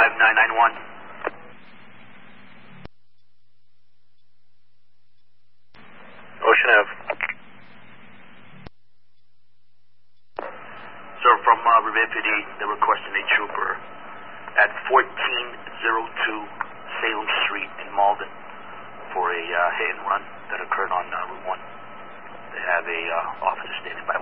5991. Ocean Ave. Sir, from Revere PD, they're requesting a trooper at 1402 Salem Street in Malden for a hit and run that occurred on Route 1. They have a officer standing by.